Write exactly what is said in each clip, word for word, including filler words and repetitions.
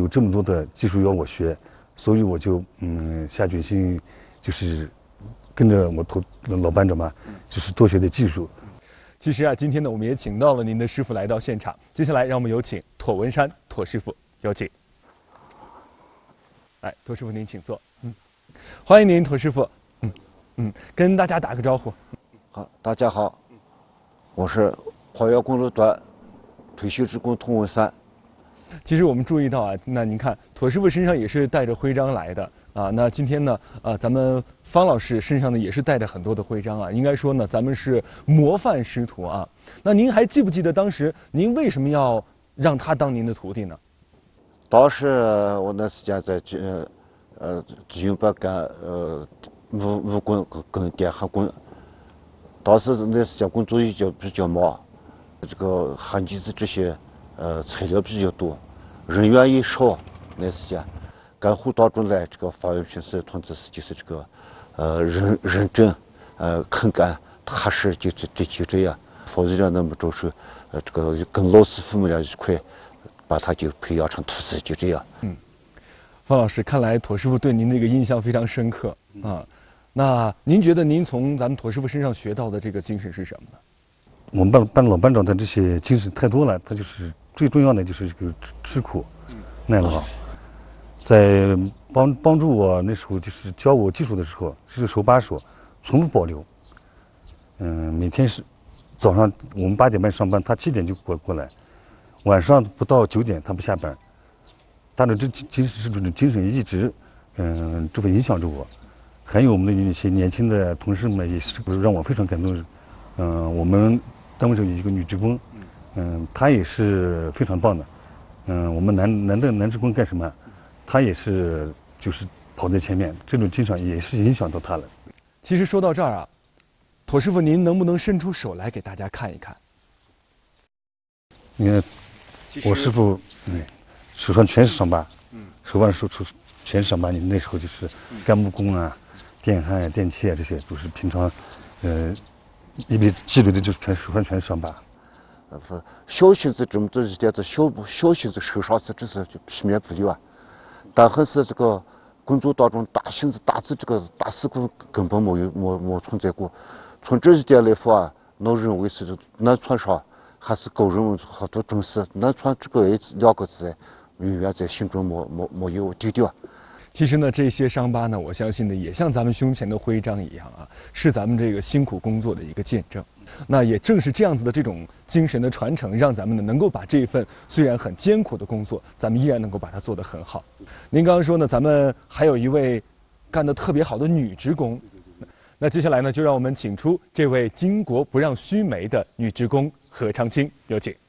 这么多的技术要我学，所以我就嗯下决心，就是跟着我头老班长嘛，就是多学点技术。 其实啊，今天呢，我们也请到了您的师傅来到现场。接下来，让我们有请妥文山妥师傅，有请。来，妥师傅您请坐。嗯，欢迎您，妥师傅。嗯嗯，跟大家打个招呼。 好，大家好，我是花园公路段退休职工童文山。 其实我们注意到啊，那您看妥师傅身上也是带着徽章来的啊。那今天呢，呃，咱们方老师身上呢也是带着很多的徽章啊。应该说呢，咱们是模范师徒啊。那您还记不记得当时您为什么要让他当您的徒弟呢？ 当时我那时间在呃呃志愿班干呃武武工跟电焊工，当时那时间工作比较比较忙，这个焊机子这些呃材料比较多，人员也少。那时间干活当中来，这个方圆平时通知是就是这个呃认认真呃肯干踏实，就这这就这样。方队长那么着是呃这个跟老师傅们俩一块。把他就培养成徒弟，就这样。 嗯，方老师，看来妥师傅对您这个印象非常深刻啊。那您觉得您从咱们妥师傅身上学到的这个精神是什么呢？ 我们班班老班长的这些精神太多了，他就是最重要的就是这个吃吃苦、耐劳，在帮帮助我那时候就是教我技术的时候，是手把手，从不保留。嗯，每天是早上我们八点半上班，他七点就过过来。晚上不到九点，他不下班，他的这精神这种精神一直，嗯，这个影响着我。还有我们的一些年轻的同事们，也是让我非常感动。嗯，我们单位上有一个女职工，嗯，她也是非常棒的。嗯，我们男男的男职工干什么，她也是就是跑在前面，这种精神也是影响到她了。 其实说到这儿啊，妥师傅，您能不能伸出手来给大家看一看？ 你看。我师傅，嗯，手上全是伤疤，嗯，手腕手手全是伤疤。你那时候就是干木工啊、电焊啊、电器啊，这些都是平常，呃，一辈子积累的，就是全手上全是伤疤。 呃，是小性子这么多一点子小小性子受伤，这这是就避免不了啊。但还是这个工作当中大性子大致这个大事故根本没有没没存在过。从这一点来说啊，我认为是南船上。还是高人们好多重视，南船这个两个字，永远在心中没没没有丢掉。 其实呢，这些伤疤呢，我相信呢，也像咱们胸前的徽章一样啊，是咱们这个辛苦工作的一个见证。那也正是这样子的这种精神的传承，让咱们呢能够把这份虽然很艰苦的工作，咱们依然能够把它做得很好。您刚刚说呢，咱们还有一位干得特别好的女职工。那接下来呢，就让我们请出这位巾帼不让须眉的女职工何长青，有请。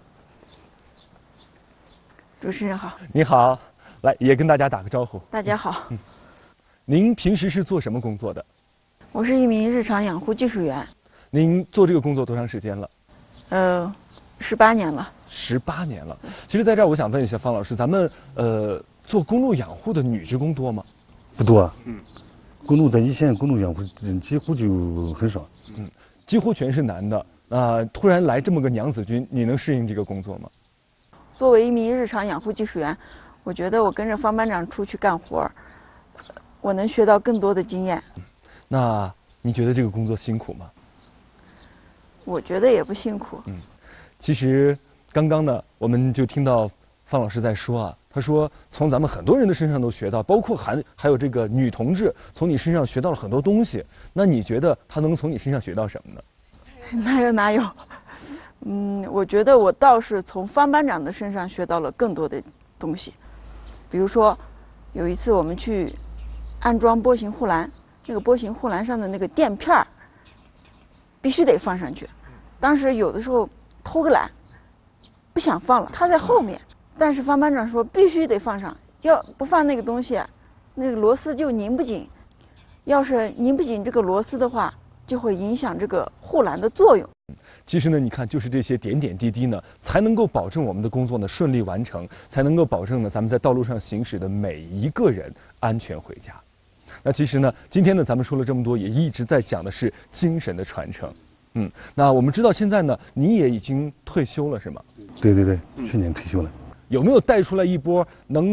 主持人好。 你好，来也跟大家打个招呼。 大家好。 嗯，您平时是做什么工作的？ 我是一名日常养护技术员。 您做这个工作多长时间了？ 呃，十八年了。 十八年了。其实，在这儿我想问一下方老师，咱们呃做公路养护的女职工多吗？ 不多。嗯。公路在一线公路养护人几乎就很少， 嗯，几乎全是男的。啊、呃，突然来这么个娘子军，你能适应这个工作吗？ 作为一名日常养护技术员，我觉得我跟着方班长出去干活，我能学到更多的经验。 嗯、那你觉得这个工作辛苦吗？ 我觉得也不辛苦。 嗯，其实刚刚呢，我们就听到方老师在说啊。他说：“从咱们很多人的身上都学到，包括还还有这个女同志，从你身上学到了很多东西。那你觉得他能从你身上学到什么呢？” 哪有哪有，嗯，我觉得我倒是从方班长的身上学到了更多的东西。比如说，有一次我们去安装波形护栏，那个波形护栏上的那个垫片儿必须得放上去。当时有的时候偷个懒，不想放了，他在后面。但是方班长说必须得放上，要不放那个东西，那个螺丝就拧不紧。要是拧不紧这个螺丝的话，就会影响这个护栏的作用。 其实呢，你看，就是这些点点滴滴呢，才能够保证我们的工作呢顺利完成，才能够保证呢咱们在道路上行驶的每一个人安全回家。那其实呢，今天呢咱们说了这么多，也一直在讲的是精神的传承。嗯，那我们知道现在呢，你也已经退休了，是吗？ 对对对，去年退休了。 有没有带出来一波能